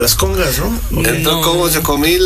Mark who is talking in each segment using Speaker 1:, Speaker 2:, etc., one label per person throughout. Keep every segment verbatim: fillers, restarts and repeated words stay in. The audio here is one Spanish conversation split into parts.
Speaker 1: las congas, ¿no?
Speaker 2: Entró
Speaker 3: No.
Speaker 2: como ocho mil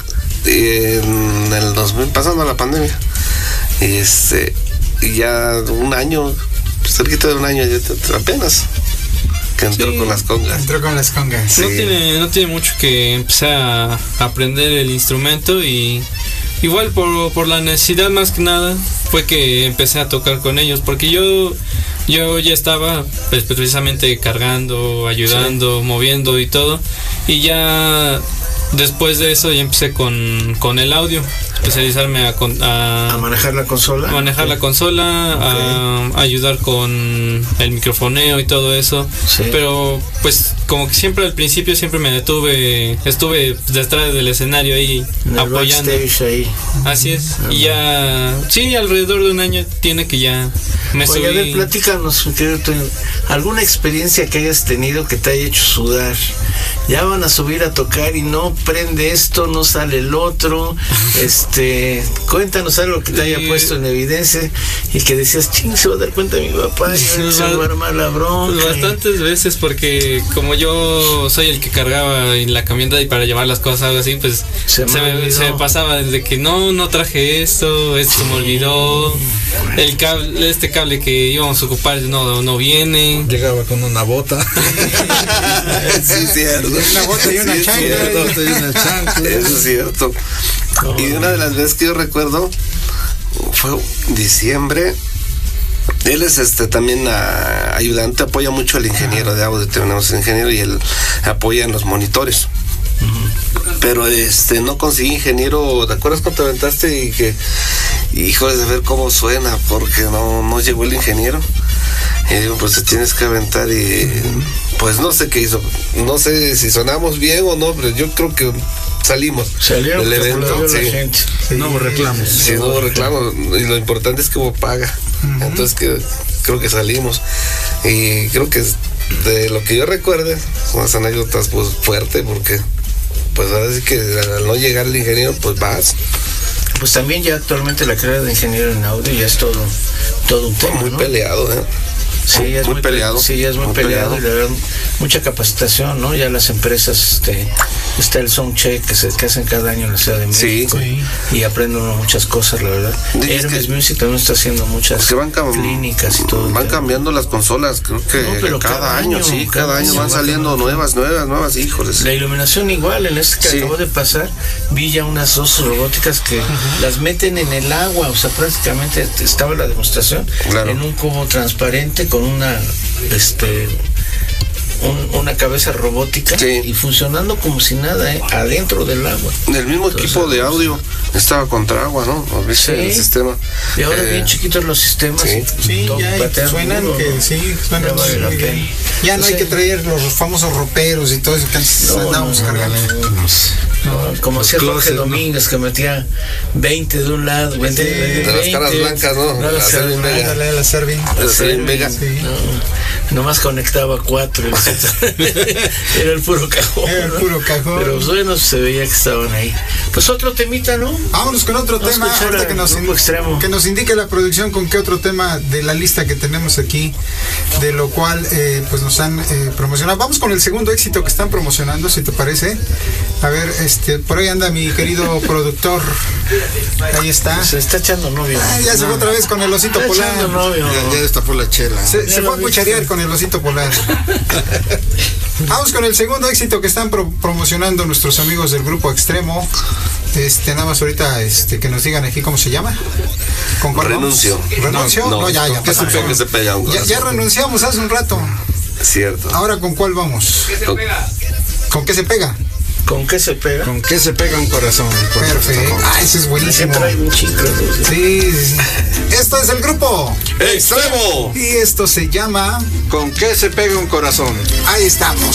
Speaker 2: en el dos mil, pasando la pandemia. Y este, y ya un año, cerquita de un año, ya apenas, que entró
Speaker 3: Sí.
Speaker 2: con las congas.
Speaker 4: Entró con las congas.
Speaker 2: Sí.
Speaker 3: No tiene, no tiene mucho que empezar a aprender el instrumento y igual por, por la necesidad más que nada fue que empecé a tocar con ellos, porque yo yo ya estaba pues, precisamente cargando, ayudando, sí. moviendo y todo, y ya después de eso ya empecé con, con el audio, especializarme a, a,
Speaker 1: a manejar la consola,
Speaker 3: a manejar la consola, okay. a, a ayudar con el microfoneo y todo eso, sí. Pero pues como que siempre al principio siempre me detuve, estuve detrás del escenario ahí
Speaker 1: en
Speaker 3: apoyando.
Speaker 1: Ahí.
Speaker 3: Así es, ah, y ya, sí, alrededor de un año tiene que ya me
Speaker 1: Oye,
Speaker 3: subí.
Speaker 1: A ver, platícanos, alguna experiencia que hayas tenido que te haya hecho sudar. Ya van a subir a tocar y no prende esto, no sale el otro. Este, cuéntanos algo que te haya eh, puesto en evidencia y que decías, ching, se va a dar cuenta mi papá, y se va a armar la bronca.
Speaker 3: Bastantes veces, porque como yo soy el que cargaba en la camioneta y para llevar las cosas, algo así, pues se, se, me, se me pasaba desde que no, no traje esto, esto sí. me olvidó, el cable, este cable que íbamos a ocupar no, no viene.
Speaker 5: Llegaba con una bota.
Speaker 2: Sí, cierto.
Speaker 4: Una bota y una
Speaker 2: sí,
Speaker 4: chancla.
Speaker 2: Eso es cierto. Oh. Y una de las veces que yo recuerdo fue diciembre. Él es este también a, ayudante, apoya mucho al ingeniero de audio, tenemos el ingeniero y él apoya en los monitores. Uh-huh. Pero este no conseguí ingeniero. ¿Te acuerdas cuando te aventaste y que, híjole, de ver cómo suena, porque no, no llegó el ingeniero? Y digo, pues te tienes que aventar y pues no sé qué hizo, no sé si sonamos bien o no, pero yo creo que salimos
Speaker 1: Salieron
Speaker 2: del evento, sí.
Speaker 1: La gente.
Speaker 5: Sí. No hubo reclamos.
Speaker 2: Sí, no hubo reclamos, y lo importante es que hubo paga. Uh-huh. Entonces que, creo que salimos, y creo que de lo que yo recuerde son las anécdotas pues fuertes, porque pues ahora sí que al no llegar el ingeniero pues vas.
Speaker 1: Pues también ya actualmente la carrera de ingeniero en audio ya es todo, todo un tema,
Speaker 2: muy
Speaker 1: ¿no?
Speaker 2: peleado, ¿eh?
Speaker 1: Sí, ya es
Speaker 2: muy,
Speaker 1: muy
Speaker 2: peleado.
Speaker 1: Sí, ya es muy, muy peleado, peleado. Y la verdad, mucha capacitación, ¿no? Ya las empresas, este, está el soundcheck que se que hacen cada año en la Ciudad de México. Sí. Y, y aprenden muchas cosas, la verdad. Hermes Music también está haciendo muchas
Speaker 2: van cam-
Speaker 1: clínicas y todo.
Speaker 2: Van cambiando las consolas, creo que no, pero cada, cada año, año, sí, cada, cada año van saliendo cada... nuevas, nuevas, nuevas, híjoles.
Speaker 1: La iluminación igual, en este que sí. acabo de pasar, vi ya unas dos robóticas que uh-huh. las meten en el agua, o sea, prácticamente estaba la demostración claro. en un cubo transparente con una este un, una cabeza robótica sí. y funcionando como si nada, ¿eh? Adentro del agua.
Speaker 2: El mismo Entonces, equipo de audio estaba contra agua, ¿no? ¿Viste sí. el sistema?
Speaker 1: Y ahora eh, bien chiquitos los sistemas.
Speaker 4: Sí, sí ya suenan duro, que sí, suenan ya, muy, muy bien. Ya no o sea, hay que traer los famosos roperos y todo eso que antes no, andábamos no, cargando. No,
Speaker 1: no, no, como hacía Jorge Domínguez, que metía veinte de un lado, veinte
Speaker 2: sí, de, de las caras blancas, ¿no?
Speaker 4: no la Servin Vega. La, la Servin.
Speaker 2: La Servin Vega.
Speaker 1: Sí. No, nomás conectaba cuatro. Era el puro cajón.
Speaker 4: Era el puro cajón.
Speaker 1: Pero bueno, se veía que estaban ahí. Pues otro temita, ¿no?
Speaker 4: Vámonos con otro Vamos tema. Ahorita que nos, in- que nos indique la producción con qué otro tema de la lista que tenemos aquí, de lo cual eh, pues nos han eh, promocionado. Vamos con el segundo éxito que están promocionando, si te parece. A ver, este, por ahí anda mi querido productor. Ahí está.
Speaker 1: Se está echando novio.
Speaker 4: Ah, ya no. se fue otra vez con el osito
Speaker 1: está
Speaker 4: polar.
Speaker 1: Novio.
Speaker 5: Ya, ya destapó la chela.
Speaker 4: Se, se fue a cucharear con el osito polar. Vamos con el segundo éxito que están pro- promocionando nuestros amigos del grupo Extremo. Este, nada más ahorita este, que nos digan aquí cómo se llama. ¿Con cuál
Speaker 2: Renuncio.
Speaker 4: Vamos? ¿Renuncio? No, no, no ya, ya.
Speaker 2: Que se pega, que se pega
Speaker 4: ya, ya renunciamos hace un rato.
Speaker 2: Cierto.
Speaker 4: Ahora, ¿con cuál vamos?
Speaker 6: ¿Qué se pega?
Speaker 4: ¿Con qué se pega?
Speaker 1: ¿Con qué se pega?
Speaker 5: ¿Con qué se pega un corazón?
Speaker 4: Perfecto. Ah, ese es buenísimo.
Speaker 1: Trae un chico.
Speaker 4: Sí, sí. Esto es el grupo
Speaker 2: Extremo.
Speaker 4: Y esto se llama
Speaker 5: ¿Con qué se pega un corazón?
Speaker 4: Ahí estamos.